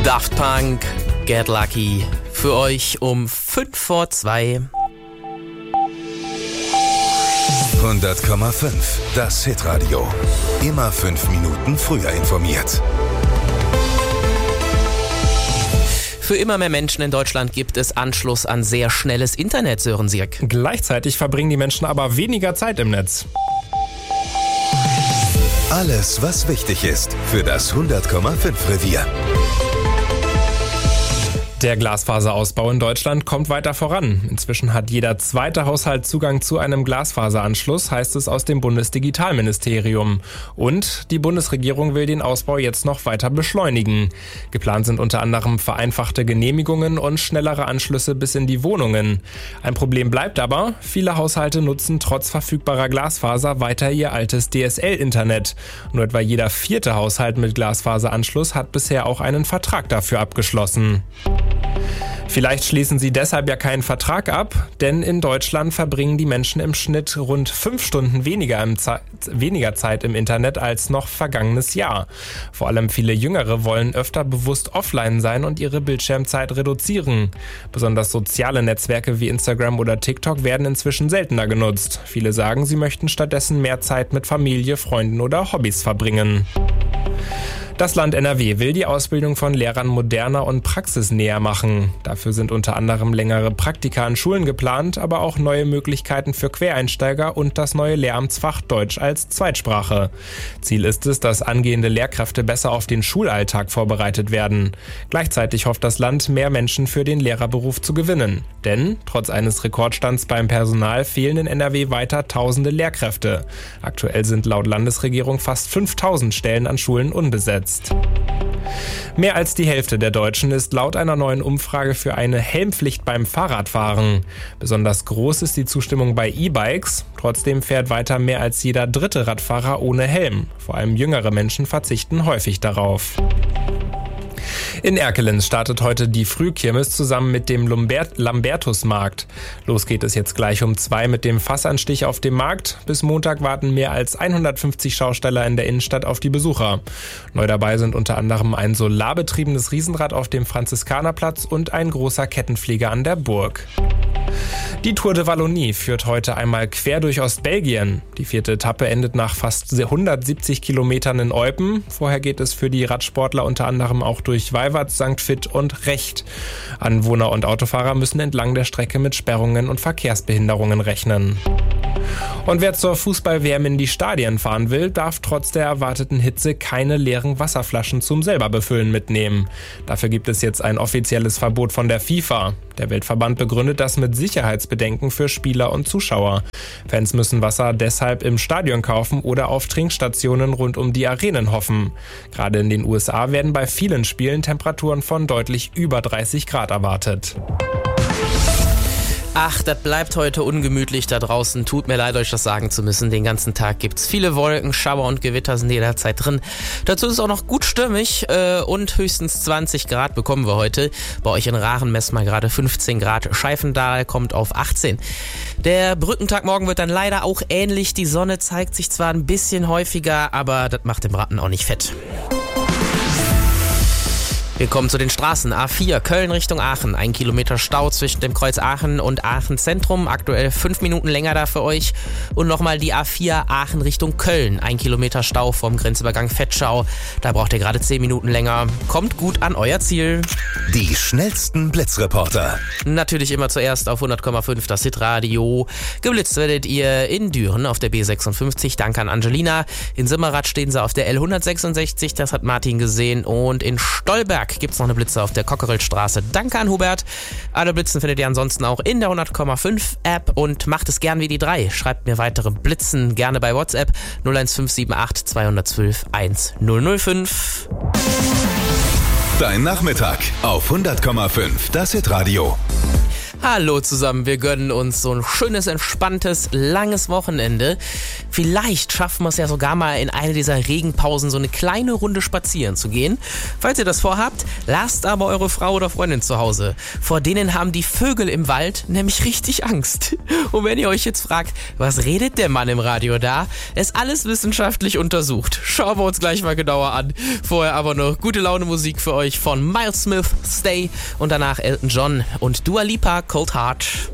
Daft Punk, Get Lucky. Für euch um 2:05. 100,5. Das Hitradio. Immer 5 Minuten früher informiert. Für immer mehr Menschen in Deutschland gibt es Anschluss an sehr schnelles Internet, Sören Sierk. Gleichzeitig verbringen die Menschen aber weniger Zeit im Netz. Alles, was wichtig ist für das 100,5 Revier. Der Glasfaserausbau in Deutschland kommt weiter voran. Inzwischen hat jeder zweite Haushalt Zugang zu einem Glasfaseranschluss, heißt es aus dem Bundesdigitalministerium. Und die Bundesregierung will den Ausbau jetzt noch weiter beschleunigen. Geplant sind unter anderem vereinfachte Genehmigungen und schnellere Anschlüsse bis in die Wohnungen. Ein Problem bleibt aber, viele Haushalte nutzen trotz verfügbarer Glasfaser weiter ihr altes DSL-Internet. Nur etwa jeder vierte Haushalt mit Glasfaseranschluss hat bisher auch einen Vertrag dafür abgeschlossen. Vielleicht schließen sie deshalb ja keinen Vertrag ab, denn in Deutschland verbringen die Menschen im Schnitt rund 5 Stunden weniger Zeit im Internet als noch vergangenes Jahr. Vor allem viele Jüngere wollen öfter bewusst offline sein und ihre Bildschirmzeit reduzieren. Besonders soziale Netzwerke wie Instagram oder TikTok werden inzwischen seltener genutzt. Viele sagen, sie möchten stattdessen mehr Zeit mit Familie, Freunden oder Hobbys verbringen. Das Land NRW will die Ausbildung von Lehrern moderner und praxisnäher machen. Dafür sind unter anderem längere Praktika an Schulen geplant, aber auch neue Möglichkeiten für Quereinsteiger und das neue Lehramtsfach Deutsch als Zweitsprache. Ziel ist es, dass angehende Lehrkräfte besser auf den Schulalltag vorbereitet werden. Gleichzeitig hofft das Land, mehr Menschen für den Lehrerberuf zu gewinnen. Denn trotz eines Rekordstands beim Personal fehlen in NRW weiter tausende Lehrkräfte. Aktuell sind laut Landesregierung fast 5000 Stellen an Schulen unbesetzt. Mehr als die Hälfte der Deutschen ist laut einer neuen Umfrage für eine Helmpflicht beim Fahrradfahren. Besonders groß ist die Zustimmung bei E-Bikes. Trotzdem fährt weiter mehr als jeder dritte Radfahrer ohne Helm. Vor allem jüngere Menschen verzichten häufig darauf. In Erkelenz startet heute die Frühkirmes zusammen mit dem Lambertusmarkt. Los geht es jetzt gleich um 2 mit dem Fassanstich auf dem Markt. Bis Montag warten mehr als 150 Schausteller in der Innenstadt auf die Besucher. Neu dabei sind unter anderem ein solarbetriebenes Riesenrad auf dem Franziskanerplatz und ein großer Kettenflieger an der Burg. Die Tour de Wallonie führt heute einmal quer durch Ostbelgien. Die 4. Etappe endet nach fast 170 Kilometern in Eupen. Vorher geht es für die Radsportler unter anderem auch durch Weiwart, St. Vith und Recht. Anwohner und Autofahrer müssen entlang der Strecke mit Sperrungen und Verkehrsbehinderungen rechnen. Und wer zur Fußball-WM in die Stadien fahren will, darf trotz der erwarteten Hitze keine leeren Wasserflaschen zum selber befüllen mitnehmen. Dafür gibt es jetzt ein offizielles Verbot von der FIFA. Der Weltverband begründet das mit Sicherheitsbedenken für Spieler und Zuschauer. Fans müssen Wasser deshalb im Stadion kaufen oder auf Trinkstationen rund um die Arenen hoffen. Gerade in den USA werden bei vielen Spielen Temperaturen von deutlich über 30 Grad erwartet. Ach, das bleibt heute ungemütlich da draußen. Tut mir leid, euch das sagen zu müssen. Den ganzen Tag gibt's viele Wolken, Schauer und Gewitter sind jederzeit drin. Dazu ist es auch noch gut stürmig und höchstens 20 Grad bekommen wir heute. Bei euch in Rachen messen wir gerade 15 Grad. Scheifendahl kommt auf 18. Der Brückentag morgen wird dann leider auch ähnlich. Die Sonne zeigt sich zwar ein bisschen häufiger, aber das macht den Braten auch nicht fett. Wir kommen zu den Straßen. A4 Köln Richtung Aachen. 1 Kilometer Stau zwischen dem Kreuz Aachen und Aachen Zentrum. Aktuell 5 Minuten länger da für euch. Und nochmal die A4 Aachen Richtung Köln. 1 Kilometer Stau vom Grenzübergang Vetschau. Da braucht ihr gerade 10 Minuten länger. Kommt gut an euer Ziel. Die schnellsten Blitzreporter. Natürlich immer zuerst auf 100,5 das Hitradio. Geblitzt werdet ihr in Düren auf der B56. Danke an Angelina. In Simmerath stehen sie auf der L166. Das hat Martin gesehen. Und in Stolberg gibt's noch eine Blitze auf der Cockerillstraße. Danke an Hubert. Alle Blitzen findet ihr ansonsten auch in der 100,5 App und macht es gern wie die 3. Schreibt mir weitere Blitzen gerne bei WhatsApp 01578 212 1005. Dein Nachmittag auf 100,5 das Hitradio. Hallo zusammen, wir gönnen uns so ein schönes, entspanntes, langes Wochenende. Vielleicht schaffen wir es ja sogar mal in eine dieser Regenpausen so eine kleine Runde spazieren zu gehen. Falls ihr das vorhabt, lasst aber eure Frau oder Freundin zu Hause. Vor denen haben die Vögel im Wald nämlich richtig Angst. Und wenn ihr euch jetzt fragt, was redet der Mann im Radio da? Ist alles wissenschaftlich untersucht. Schauen wir uns gleich mal genauer an. Vorher aber noch gute Laune Musik für euch von Miles Smith, Stay und danach Elton John und Dua Lipa, Cold Heart.